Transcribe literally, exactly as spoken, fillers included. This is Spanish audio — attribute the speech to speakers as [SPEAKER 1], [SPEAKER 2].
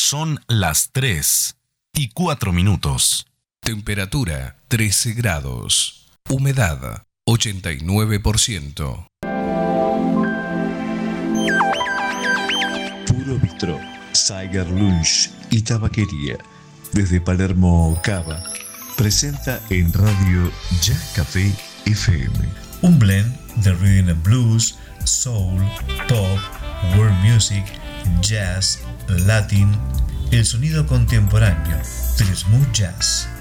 [SPEAKER 1] Son las tres y cuatro minutos.
[SPEAKER 2] Temperatura trece grados. Humedad ochenta y nueve por ciento.
[SPEAKER 3] Puro Bistró, Saiger Lunch y Tabaquería. Desde Palermo Cava, presenta en radio Jazz Café F M.
[SPEAKER 4] Un blend de rhythm and blues, soul, pop, world music, jazz, latin, el sonido contemporáneo del smooth jazz.